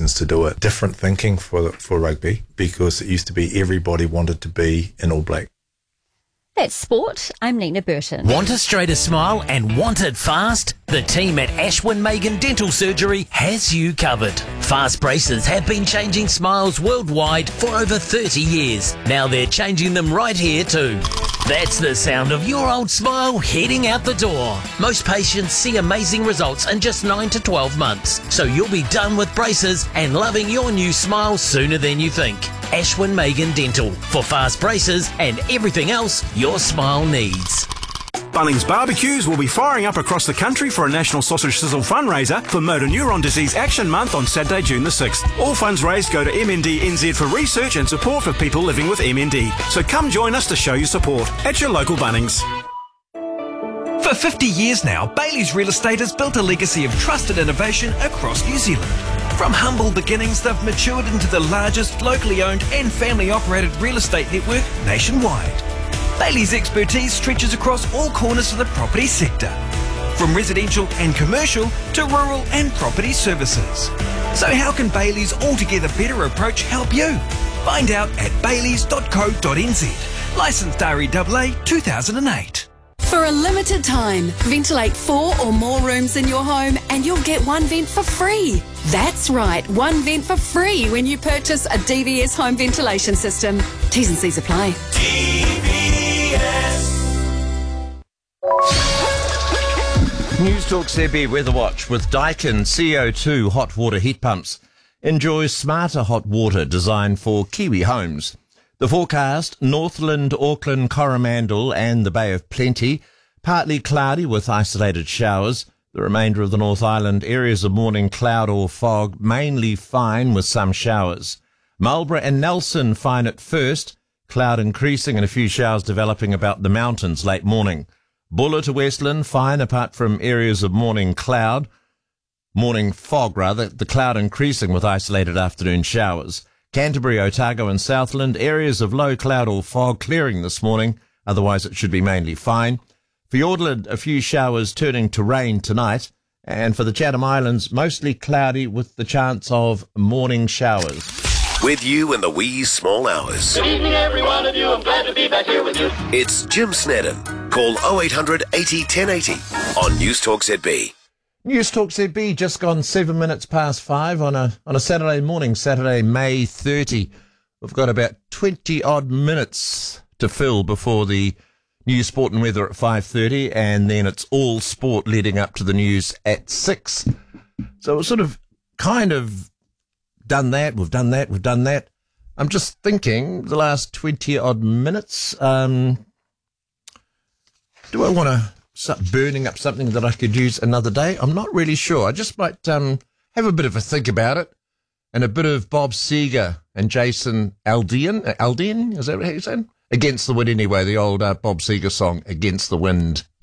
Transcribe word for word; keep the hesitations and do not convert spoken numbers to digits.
reasons to do it. Different thinking for for rugby, because it used to be everybody wanted to be in All Black. That's sport. I'm Nina Burton. Want a straighter smile and want it fast? The team at Ashwin Megan Dental Surgery has you covered. Fast braces have been changing smiles worldwide for over thirty years. Now they're changing them right here too. That's the sound of your old smile heading out the door. Most patients see amazing results in just nine to twelve months. So you'll be done with braces and loving your new smile sooner than you think. Ashwin Megan Dental, for fast braces and everything else your smile needs. Bunnings Barbecues will be firing up across the country for a National Sausage Sizzle fundraiser for Motor Neuron Disease Action Month on Saturday, June the sixth. All funds raised go to M N D N Z for research and support for people living with M N D. So come join us to show your support at your local Bunnings. For fifty years now, Bailey's Real Estate has built a legacy of trusted innovation across New Zealand. From humble beginnings, they've matured into the largest locally owned and family-operated real estate network nationwide. Bailey's expertise stretches across all corners of the property sector, from residential and commercial to rural and property services. So how can Bailey's Altogether Better approach help you? Find out at baileys dot co dot n z. Licensed R E A A two thousand eight. For a limited time, ventilate four or more rooms in your home and you'll get one vent for free. That's right, one vent for free when you purchase a D V S home ventilation system. T's and C's apply. D V S. News Talk Z B Weather Watch with Daikin C O two hot water heat pumps. Enjoy smarter hot water designed for Kiwi homes. The forecast, Northland, Auckland, Coromandel and the Bay of Plenty. Partly cloudy with isolated showers. The remainder of the North Island, areas of morning cloud or fog, mainly fine with some showers. Marlborough and Nelson fine at first. Cloud increasing and a few showers developing about the mountains late morning. Buller to Westland, fine apart from areas of morning cloud. Morning fog, rather. The cloud increasing with isolated afternoon showers. Canterbury, Otago and Southland, areas of low cloud or fog clearing this morning. Otherwise, it should be mainly fine. Fiordland, a few showers turning to rain tonight. And for the Chatham Islands, mostly cloudy with the chance of morning showers. With you in the wee small hours. Good evening, every one of you. I'm glad to be back here with you. It's Jim Snedden. Call oh eight hundred eighty ten eighty on News Talk Z B. News Talk Z B just gone seven minutes past five on a on a Saturday morning, Saturday, May thirtieth. We've got about twenty odd minutes to fill before the news, sport and weather at five thirty, and then it's all sport leading up to the news at six. So we've sort of kind of done that, we've done that, we've done that. I'm just thinking the last twenty odd minutes, um, do I want to start burning up something that I could use another day? I'm not really sure. I just might um, have a bit of a think about it, and a bit of Bob Seger and Jason Aldean. Aldean, is that what he's saying? Against the Wind anyway, the old uh, Bob Seger song, Against the Wind.